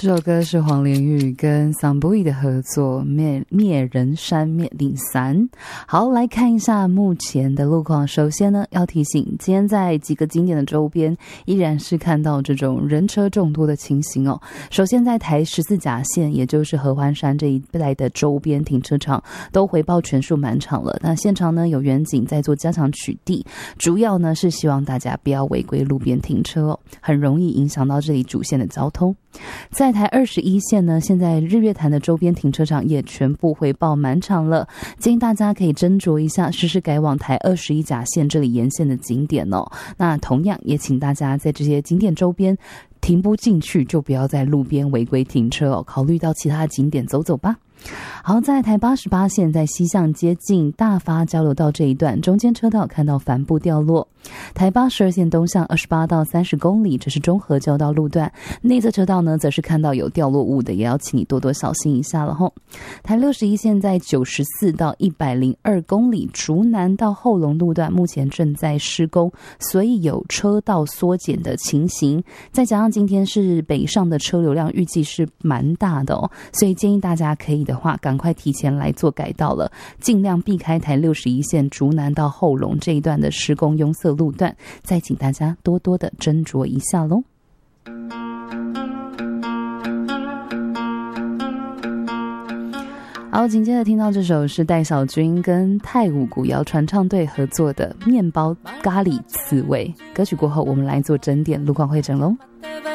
这首歌是黄连玉跟桑布伊的合作，灭人山灭岭散。好，来看一下目前的路况。首先呢，要提醒，今天在几个景点的周边依然是看到这种人车众多的情形哦。首先在台14甲线，也就是合欢山这一带的周边停车场都回报全数满场了。那现场呢有员警在做加强取缔，主要呢是希望大家不要违规路边停车哦，很容易影响到这里主线的交通。在台21线呢，现在日月潭的周边停车场也全部回报满场了，建议大家可以斟酌一下，试试改往台21甲线这里沿线的景点哦。那同样也请大家在这些景点周边停不进去，就不要在路边违规停车哦，考虑到其他景点走走吧。好，在台88线在西向接近大发交流道这一段，中间车道看到帆布掉落。台82线东向28到30公里，这是中和交道路段，内侧车道呢则是看到有掉落物的，也要请你多多小心一下了吼。台61线在94到102公里，竹南到后龙路段目前正在施工，所以有车道缩减的情形。再加上今天是北上的车流量预计是蛮大的哦，所以建议大家可以的话赶快提前来做改道了，尽量避开台61线竹南到后龙这一段的施工拥塞路段，再请大家多多的斟酌一下咯。好，紧接着听到这首是戴小军跟泰舞古谣传唱队合作的《面包咖喱刺猬》歌曲过后，我们来做整点路况会诊咯。